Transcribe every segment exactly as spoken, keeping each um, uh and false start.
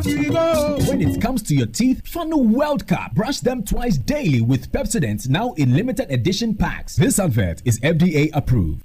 When it comes to your teeth, Funnel World Cup. Brush them twice daily with Pepsodent, now in limited edition packs. This advert is F D A approved.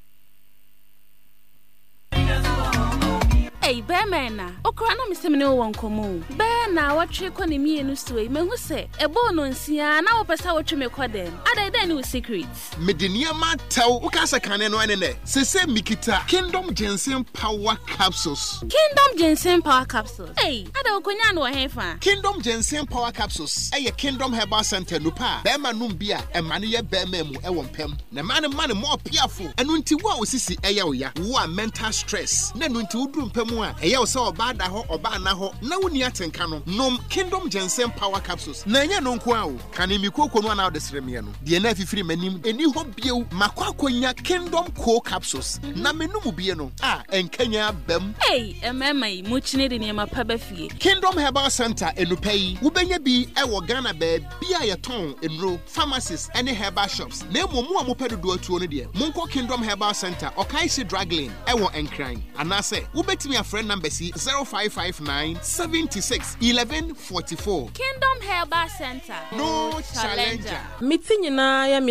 Hey, Bearmana, Okrana Missemino won't come. Bear now, what trick on me and Ustway, men who say, a bone on Sia, now a passa what you may call them. Are they then with secrets? Medinia ma tell Ukasa Canen one ne. Sese Mikita, Kingdom Ginseng Power Capsules. Kingdom Ginseng Power Capsules. Hey, I don't know Hefa. Kingdom Ginseng Power Capsules. Aye, Kingdom Herbal Center Nupa. Bearman Numbia, and Mania Bearmemu, Ewon Pem. The man and money more fearful. And until what was this Ayoya, who are mental stress. Then until Drum Pem. Eya so oba da ho oba na ho na woni atenka no nom Kingdom Ginseng Power Capsules na nya no nko awo kane mi kokonu na odesrem ye no de na afifiri manim eni ho biew makwakonya Kingdom Co Capsules na menum bie no a enkanya bam hey emema mu chine de ne mapa ba fie Kingdom Herbal Center enupai wo benya bi e wo Ghana ba bia ye ton enro pharmacies ene herbal shops na momu a mopedo do atuo no de monko Kingdom Herbal Center Okaisi Drug Lane e wo Enkran anase wo betimi friend number C zero five five nine seven six one one four four. Kingdom Herbal Center. No challenger. Meeting na ya mi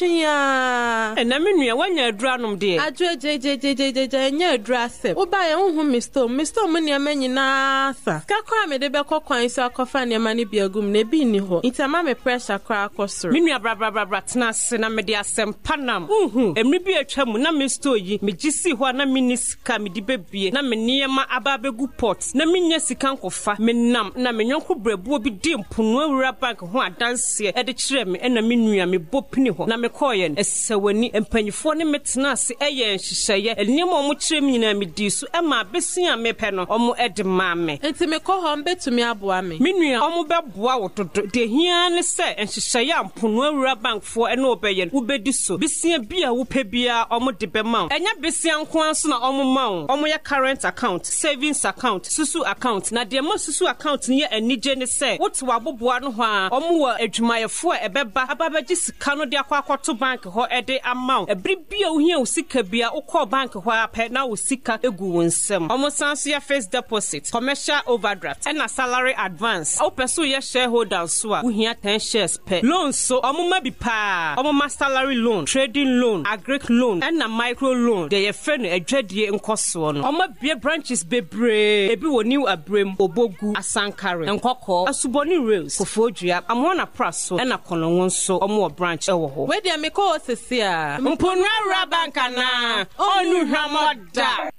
amagya. E na menua wanya adura nom de. Adura jejejejeje nya adura sep. Wo ba ye hu Mister Mister mo ne amanyi na sa. Ka kwa me de be kokwan so akofa ne ma ne biagum na bi ni ho. Itama me pressure kwa akosoro. Menua bra bra bra bra tena se na me de asem panam. Uhu. Emri bi atwa mu na Mister yi me gisi ho na minisika me di bebie na me niema ababegu pot na minya sika nkofa menam na menyonko brebuo bi di mpono awura bank ho adanse e de kire me na menua me bopini ho na me koye esewani empanyifo ne metena ase eye nhyehyeye eniem omo kire me nyina me di so e ma besia me pe no omo ede ma me enti me ko ho mbetumi aboa me menua omo beboa wotodo de hia ne se nhyehyeye mpono awura bank fo e na obeye wo bedi so besia bia wo pe bia omo de be ma enya besia nko anso na omo ma omo ya current account savings account susu account na de mo susu account ne anije ne se wote waboboa no ho a omo wa adwumayefo e beba ababaji sika no de akwakoto bank ho e de amount ebri bia wo hia wo sika bia wo call bank ho apɛ na wo sika egu wo nsem omo sanso ya first deposit commercial overdraft and salary advance wo peso ya shareholder so a wo hia ten shares per loan so omo ma bi pa omo ma salary loan trading loan agric loan and na micro loan de ye fe no adwadie nkoso no omo bia branches bebre ebi wo new abrem obogu asankare nkoko asuboni rails kofodua amona praso na kononwo so omo branch e wo ho we dia me ko sese a mponra banka na onu hwamoda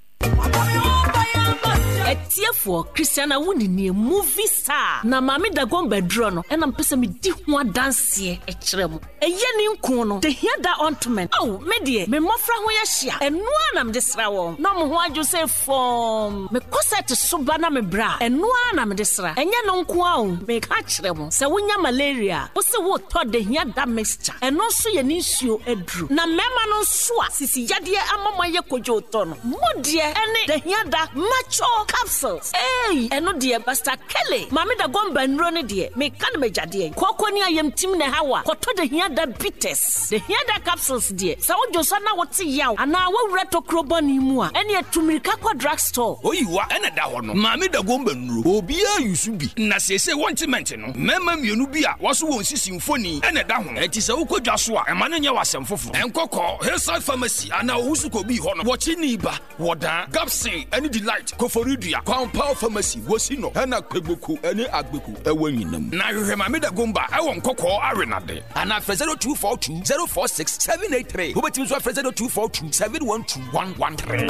Etiefo Christiana Wunini movie star na mami dagon bedro no ena mpese me di ho adanse e kire mu eye ni nko no the hear that ointment oh me de me mofra ho ya hia eno anam de sra won na mo ho adwo se form me koset soba na me bra eno anam de sra enye no nko a o me ka kire mu se wonya malaria wo se wo to the hear that mixture eno so ye ni nsuo adru na mema no so a sisi yade amama ye kojo to no mo de ene the hear that macho capsules. Hey, eno die Pastor Kelly. Mami da gomba nro ne die. Me kan me jade. Kokko ni ayem tim ne hawa. Koto de hia da bitters. De hia da capsules die. Sa wojo so na wote yaw. Ana wo wura to krobani mu a. Ene etumirika kwa drugstore. Oyiwa ene da ho no. Mami da gomba nro. Obi a yusu bi. Na sese wontement no. Mema mienu bi a waso won sisi mfoni. Ene da ho. Eti se ukodwa so a. Ema no nya wasem foforo. Enkoko Hillside Pharmacy ana wusu ko bi ho no. Wochi ni ba. Woda Gapsin any delight kofori Compound Pharmacy Wasino Hana Kwebuku any Agbeku Ewenam. Na Mami da Gomba, I won't coco arenade. And after zero two four two zero four six seven eight three. Who between zero two four two seven one two one one three.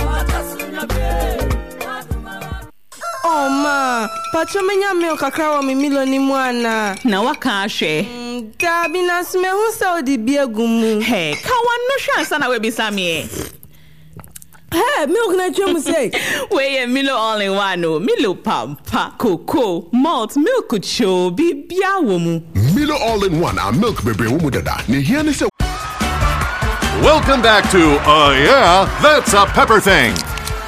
Oh ma, pacho menya milk kakra mi milo ni mwana. Na waka hwe. Dabi na sme hu saudi biegumu. Hey, ka wano hwe ansa na we bisame. Hey, milk na chum say. We Milo all in one no. Milo pampa, cocoa, malt, milk cho bi bia wo mu. Milo all in one and milk baby wo mu dada. Ne here ne say. Welcome back to Uh Yeah, That's a Pepper Thing.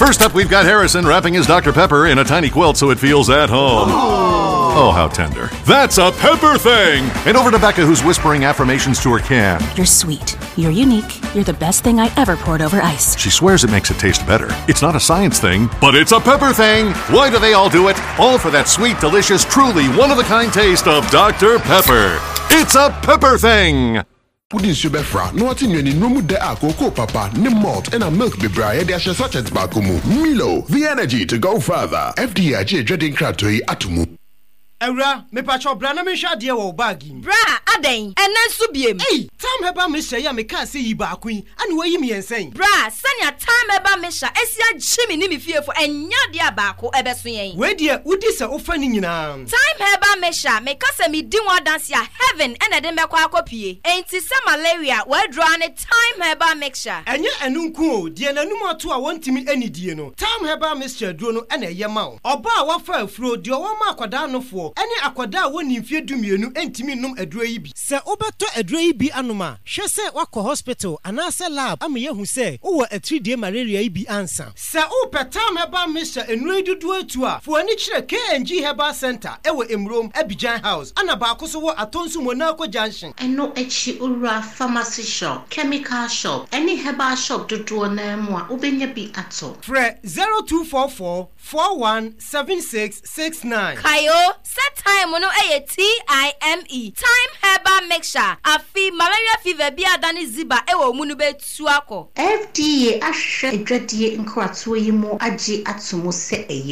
First up, we've got Harrison wrapping his Doctor Pepper in a tiny quilt so it feels at home. Oh, how tender. That's a pepper thing! And over to Becca, who's whispering affirmations to her can. You're sweet. You're unique. You're the best thing I ever poured over ice. She swears it makes it taste better. It's not a science thing, but it's a pepper thing! Why do they all do it? All for that sweet, delicious, truly one-of-a-kind taste of Doctor Pepper. It's a pepper thing! Wouldn't you be fra? No, what in your room de cocoa papa, ni malt, and a milk be bright, dash such as Bakumu. Milo, the energy to go further. F D I J dreading cratoi atumu. Eura, me pacho brana me sha dia wo bagi. Bra, aden, enen subiem. Hey, time heba me sha ya me kan se yi ba kwin, anu wayi me ensen. Bra, sanya time heba me sha esia chimi ni me fie fo enya dia ba ko ebeso yen. We dia udi se ofa ni nyina. Time heba me sha me kase me di wa dance ya heaven ena de me kwa akopie. Enti se malaria we draw ne time heba mixture. Enye enu nku o, die nanum ato a wontimi anidie no. Time heba mixture duro no ena ye ma o. Oba a wafa afuro de o ma akwada no fo. Any akwada woni mfie dumienu entimi num aduro yi bi. Se obeto aduro yi bi anoma, hwe se wako hospital anase lab am ye hu se wo a three day malaria yi bi ansa. Se o petam heba mixture enuro dudu atu a, fo ani kire K N G Herbal Center ewo Emrom Abidjan House. Ana ba akoso wo Atonsu Monaco Junction. Eno echi ura pharmacy shop, chemical shop, any herbal shop dudu na mu a obenya bi ato. Fre zero two four four four one seven six six nine. Kayo set time no eye T I M E. Time herbal mixture. Afi malaria fever bi adani ziba ewo mu no betu akọ. F D A ahwe adwadie nkrato yi mu agi atomo se eye.